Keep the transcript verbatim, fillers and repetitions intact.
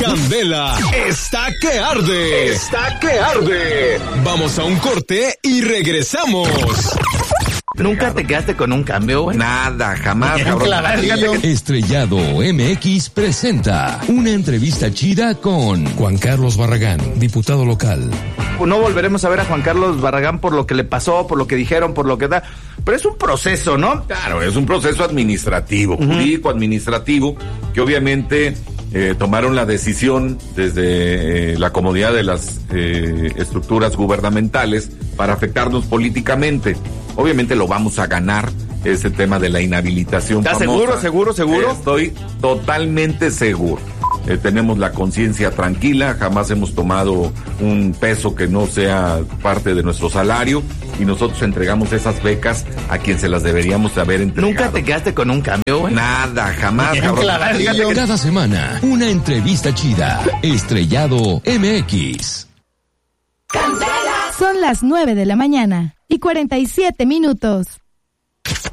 Candela está que arde. Está que arde. Vamos a un corte y regresamos. ¿Nunca te quedaste con un cambio, güey? Nada, jamás, cabrón. Estrellado M X presenta una entrevista chida con Juan Carlos Barragán, diputado local. No volveremos a ver a Juan Carlos Barragán por lo que le pasó, por lo que dijeron, por lo que da. Pero es un proceso, ¿no? Claro, es un proceso administrativo, uh-huh. jurídico administrativo, que obviamente eh, tomaron la decisión desde eh, la comodidad de las eh, estructuras gubernamentales para afectarnos políticamente. Obviamente lo vamos a ganar, ese tema de la inhabilitación. ¿Estás seguro, seguro, seguro? Estoy totalmente seguro. Eh, tenemos la conciencia tranquila, jamás hemos tomado un peso que no sea parte de nuestro salario y nosotros entregamos esas becas a quien se las deberíamos haber entregado. ¿Nunca te quedaste con un cambio, güey? Nada, jamás, cabrón. Cada semana, una entrevista chida. Estrellado M X. Son las nueve de la mañana y cuarenta y siete minutos.